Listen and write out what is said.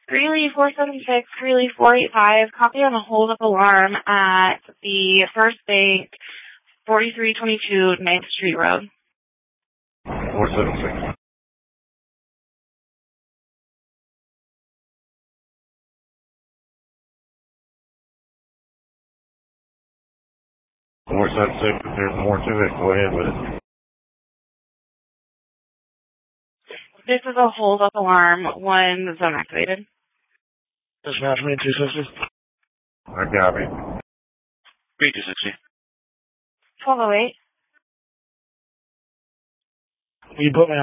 Greeley 476, Greeley 485, copy on a hold-up alarm at the First Bank, 4322 9th Street Road. 476. If there's more to it, go ahead with it. This is a hold-up alarm, one zone activated. Dispatch me 260. I got it. 360. 1208. You put me on